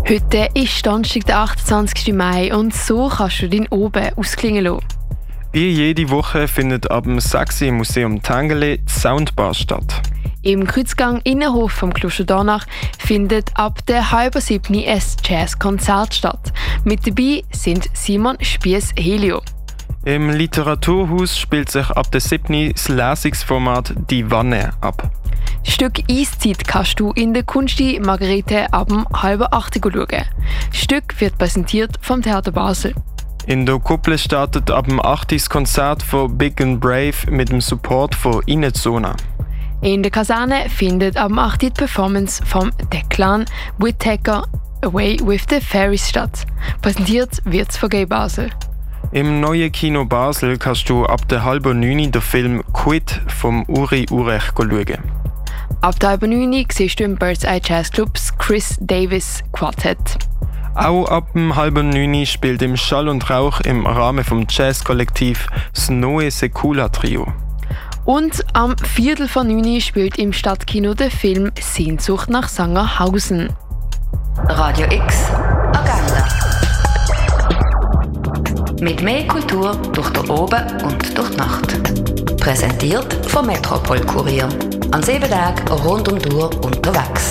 Heute ist Donnerstag, der 28. Mai und so kannst du deinen Oben ausklingen lassen. Wie jede Woche findet ab dem 6. im Museum Tangeli die Soundbar statt. Im Kreuzgang Innenhof vom Kloster Donach findet ab der halben 7. ein Jazzkonzert statt. Mit dabei sind Simon Spiess-Helio. Im Literaturhaus spielt sich ab der 7. das Lesungsformat «Die Wanne» ab. Das Stück «Eiszeit» kannst du in der Kunsti Margarete ab dem halben 8. schauen. Das Stück wird präsentiert vom Theater Basel. In der Kuppel startet ab dem 8. das Konzert von Big and Brave mit dem Support von Inezona. In der Kaserne findet ab dem 8. die Performance vom Declan Whittaker «Away with the Fairies» statt. Präsentiert wird es von Gay Basel. Im neuen Kino Basel kannst du ab der halben 9. den Film «Quit» vom Uri Urech schauen. Ab der halben 9. siehst du im Birds Eye Jazz Clubs Chris Davis Quartett. Auch ab dem halben 9. spielt im Schall und Rauch im Rahmen vom Jazzkollektiv das Noe Secula Trio. Und am 8:45 spielt im Stadtkino der Film «Sehnsucht nach Sangerhausen». Radio X Agenda. Mit mehr Kultur durch den Oben und durch die Nacht. Präsentiert vom Metropol Kurier. An 7 Tagen rund um die Uhr unterwegs.